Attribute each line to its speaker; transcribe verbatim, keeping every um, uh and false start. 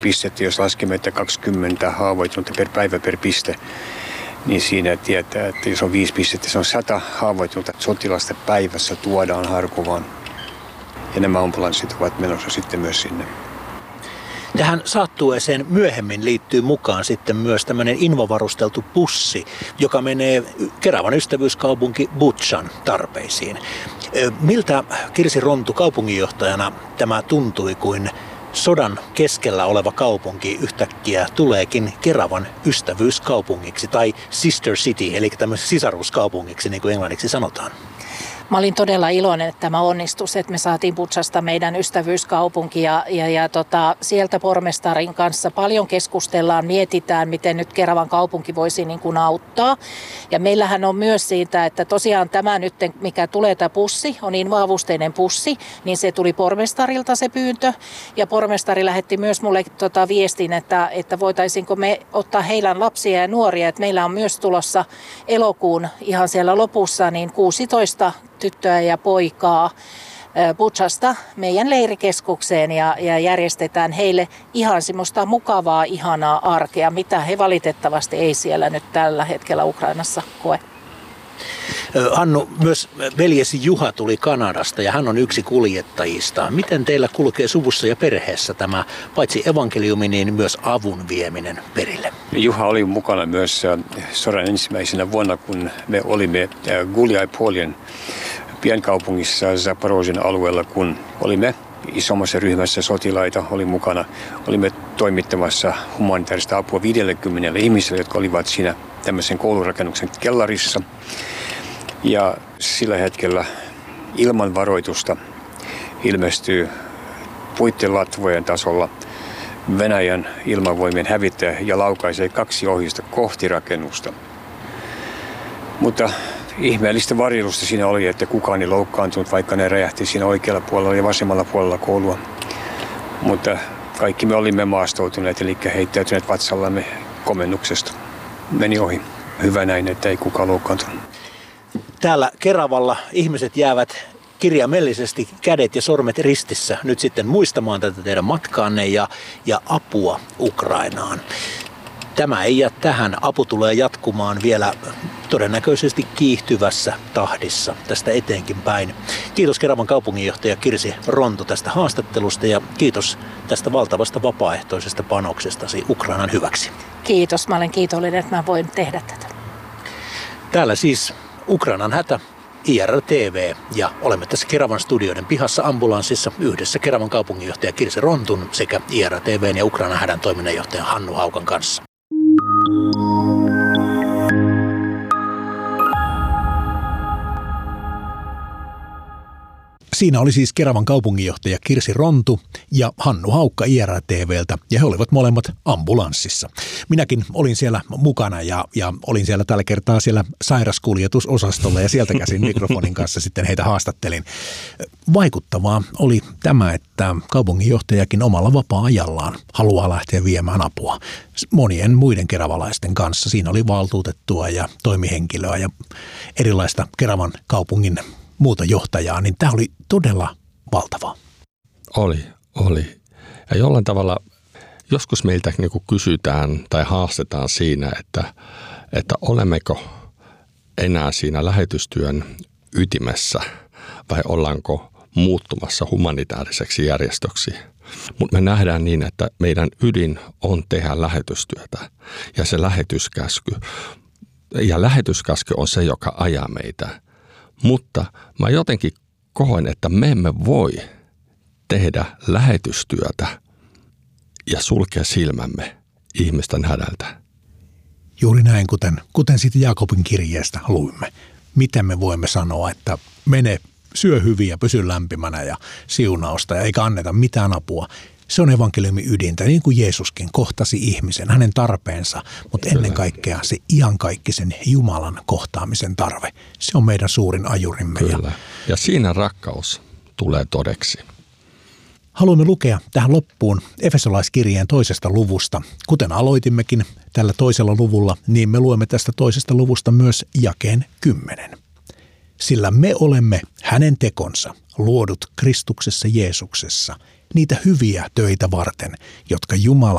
Speaker 1: pistettä, jos laskemme, että kaksikymmentä haavoittunutta per päivä per piste, niin siinä tietää, että jos on viisi pistettä, se on sata haavoittunutta sotilasta päivässä tuodaan Harkovaan. Ja nämä ambulanssit ovat menossa sitten myös sinne.
Speaker 2: Tähän saattueeseen myöhemmin liittyy mukaan sitten myös tämmöinen invavarusteltu bussi, joka menee Keravan ystävyyskaupunki Butšan tarpeisiin. Miltä Kirsi Rontu kaupunginjohtajana tämä tuntui, kuin sodan keskellä oleva kaupunki yhtäkkiä tuleekin Keravan ystävyyskaupungiksi tai sister city, eli tämmöisen sisaruskaupungiksi, niin kuin englanniksi sanotaan?
Speaker 3: Mä olin todella iloinen, että tämä onnistui, että me saatiin Butšasta meidän ystävyyskaupunki ja, ja, ja tota, sieltä pormestarin kanssa paljon keskustellaan, mietitään, miten nyt Keravan kaupunki voisi niin kuin auttaa. Ja meillähän on myös siitä, että tosiaan tämä nyt, mikä tulee tämä pussi, on invaavusteinen pussi, niin se tuli pormestarilta se pyyntö. Ja pormestari lähetti myös mulle tota viestin, että, että voitaisiinko me ottaa heidän lapsia ja nuoria, että meillä on myös tulossa elokuun ihan siellä lopussa niin kuusitoista tyttöä ja poikaa Butšasta meidän leirikeskukseen ja, ja järjestetään heille ihan semmoista mukavaa, ihanaa arkea, mitä he valitettavasti ei siellä nyt tällä hetkellä Ukrainassa koe.
Speaker 2: Hannu, myös veljesi Juha tuli Kanadasta ja hän on yksi kuljettajista. Miten teillä kulkee suvussa ja perheessä tämä paitsi evankeliumi, niin myös avun vieminen perille?
Speaker 1: Juha oli mukana myös sodan ensimmäisenä vuonna, kun me olimme Guliai-Poljen pienkaupungissa Zaporozhyen alueella, kun olimme isommassa ryhmässä sotilaita, oli mukana. Olimme toimittamassa humanitaarista apua viisikymmentä ihmiselle, jotka olivat siinä tämmöisen koulurakennuksen kellarissa. Ja sillä hetkellä ilman varoitusta ilmestyy puittelatvojen tasolla Venäjän ilmavoimien hävittäjä ja laukaisee kaksi ohjusta kohti rakennusta. Mutta ihmeellistä varjelusta siinä oli, että kukaan ei loukkaantunut, vaikka ne räjähti siinä oikealla puolella ja vasemmalla puolella koulua. Mutta kaikki me olimme maastoutuneet, eli heittäytyneet vatsallamme komennuksesta. Meni ohi. Hyvä näin, että ei kukaan loukkaantunut.
Speaker 2: Täällä Keravalla ihmiset jäävät kirjaimellisesti kädet ja sormet ristissä nyt sitten muistamaan tätä teidän matkaanne ja, ja apua Ukrainaan. Tämä ei jää tähän. Apu tulee jatkumaan vielä todennäköisesti kiihtyvässä tahdissa tästä eteenkin päin. Kiitos Keravan kaupunginjohtaja Kirsi Rontu tästä haastattelusta ja kiitos tästä valtavasta vapaaehtoisesta panoksestasi Ukrainan hyväksi.
Speaker 3: Kiitos. Mä olen kiitollinen, että mä voin tehdä tätä.
Speaker 2: Täällä siis Ukrainan hätä, I R T V, ja olemme tässä Keravan studioiden pihassa ambulanssissa yhdessä Keravan kaupunginjohtaja Kirsi Rontun sekä I R T V:n ja Ukrainan hädän toiminnanjohtaja Hannu Haukan kanssa. Siinä oli siis Keravan kaupunginjohtaja Kirsi Rontu ja Hannu Haukka I R T V:ltä, ja he olivat molemmat ambulanssissa. Minäkin olin siellä mukana ja, ja olin siellä tällä kertaa siellä sairaskuljetusosastolla ja sieltä käsin mikrofonin kanssa sitten heitä haastattelin. Vaikuttavaa oli tämä, että kaupunginjohtajakin omalla vapaa-ajallaan haluaa lähteä viemään apua monien muiden keravalaisten kanssa. Siinä oli valtuutettua ja toimihenkilöä ja erilaista Keravan kaupungin muuta johtajaa, niin tämä oli todella valtava.
Speaker 4: Oli, oli. Ja jollain tavalla joskus meiltä niin kuin kysytään tai haastetaan siinä, että, että olemmeko enää siinä lähetystyön ytimessä vai ollaanko muuttumassa humanitaariseksi järjestöksi. Mutta me nähdään niin, että meidän ydin on tehdä lähetystyötä ja se lähetyskäsky. Ja lähetyskäsky on se, joka ajaa meitä. Mutta mä jotenkin koen, että me emme voi tehdä lähetystyötä ja sulkea silmämme ihmisten hädältä.
Speaker 2: Juuri näin, kuten, kuten sitten Jaakobin kirjeestä luimme. Miten me voimme sanoa, että mene, syö hyvin ja pysy lämpimänä ja siunausta ja eikä anneta mitään apua. Se on evankeliumin ydintä, niin kuin Jeesuskin kohtasi ihmisen, hänen tarpeensa, mutta Kyllä. ennen kaikkea se iankaikkisen Jumalan kohtaamisen tarve. Se on meidän suurin ajurimme.
Speaker 4: Kyllä. Ja, ja siinä rakkaus tulee todeksi.
Speaker 2: Haluamme lukea tähän loppuun Efesolaiskirjeen toisesta luvusta. Kuten aloitimmekin tällä toisella luvulla, niin me luemme tästä toisesta luvusta myös jakeen kymmenen. Sillä me olemme hänen tekonsa, luodut Kristuksessa Jeesuksessa, niitä hyviä töitä varten, jotka Jumala